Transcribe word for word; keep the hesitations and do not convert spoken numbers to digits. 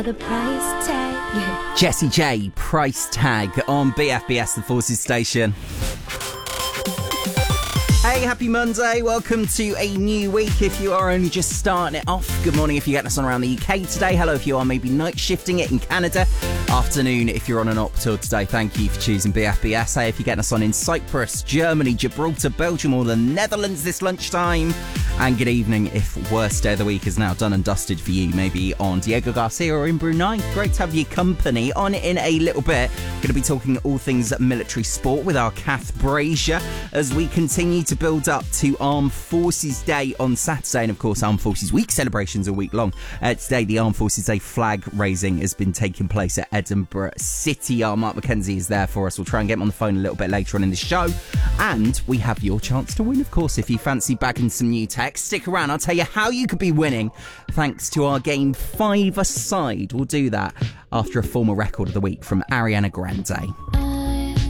The price tag. Jessie J, Price Tag on B F B S, the Forces station. Hey, happy Monday. Welcome to a new week if you are only just starting it off. Good morning if you're getting us on around the U K today. Hello if you are maybe night shifting it in Canada. Afternoon if you're on an op tour today. Thank you for choosing B F B S. Hey, if you're getting us on in Cyprus, Germany, Gibraltar, Belgium or the Netherlands this lunchtime. And good evening if worst day of the week is now done and dusted for you. Maybe on Diego Garcia or in Brunei. Great to have your company. On in a little bit. Going to be talking all things military sport with our Kath Brazier as we continue to build up to Armed Forces Day on Saturday. And of course, Armed Forces Week celebrations are week long. Uh, today, the Armed Forces Day flag raising has been taking place at Edinburgh City. Our Mark McKenzie is there for us. We'll try and get him on the phone a little bit later on in the show. And we have your chance to win, of course, if you fancy bagging some new tech. Stick around, I'll tell you how you could be winning thanks to our game Five Aside. We'll do that after a former record of the week from Ariana Grande.